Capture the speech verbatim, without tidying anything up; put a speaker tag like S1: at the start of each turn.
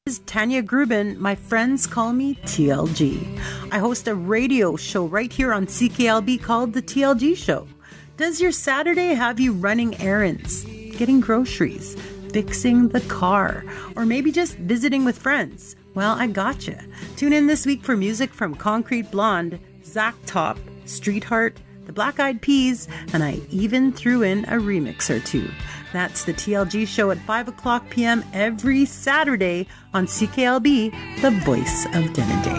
S1: is Tanya Grubin. My friends call me T L G. I host a radio show right here on C K L B called The T L G Show. Does your Saturday have you running errands, getting groceries, fixing the car, or maybe just visiting with friends? Well, I gotcha. Tune in this week for music from Concrete Blonde, Zach Top, Streetheart, the Black Eyed Peas, and I even threw in a remix or two. That's the T L G Show at five o'clock p.m. every Saturday on C K L B, the voice of Denendeh.